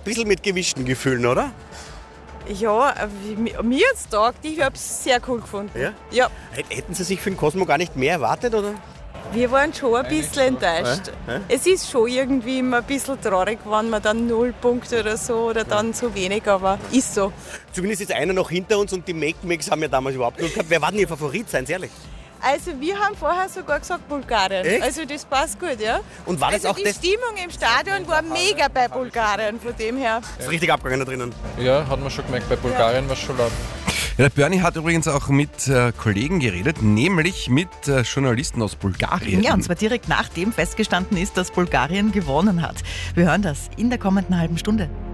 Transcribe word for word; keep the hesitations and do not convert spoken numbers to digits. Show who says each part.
Speaker 1: bisschen mit gewischten Gefühlen, oder?
Speaker 2: Ja, mir mir hat's getaugt. Ich habe es sehr cool gefunden.
Speaker 1: Ja?
Speaker 2: Ja.
Speaker 1: Hätten Sie sich für den Cosmo gar nicht mehr erwartet, oder?
Speaker 2: Wir waren schon ein bisschen enttäuscht.
Speaker 1: Ja? Ja?
Speaker 2: Es ist schon irgendwie immer ein bisschen traurig, wenn man dann null Punkte oder so oder dann so wenig, aber ist so.
Speaker 1: Zumindest ist einer noch hinter uns und die Make-Makes haben ja damals überhaupt nicht gehabt. Wer war denn Ihr Favorit, seien Sie ehrlich?
Speaker 2: Also wir haben vorher sogar gesagt Bulgarien.
Speaker 1: Echt?
Speaker 2: Also das passt gut, ja.
Speaker 1: Und war das
Speaker 2: Also
Speaker 1: auch
Speaker 2: die
Speaker 1: das?
Speaker 2: Stimmung im Stadion war mega bei Bulgarien, von dem her.
Speaker 1: Ist richtig abgegangen da drinnen.
Speaker 3: Ja, hat man schon gemerkt, bei Bulgarien war es schon laut.
Speaker 4: Ja, der Bernie hat übrigens auch mit äh, Kollegen geredet, nämlich mit äh, Journalisten aus Bulgarien.
Speaker 5: Ja, und zwar direkt nachdem festgestanden ist, dass Bulgarien gewonnen hat. Wir hören das in der kommenden halben Stunde.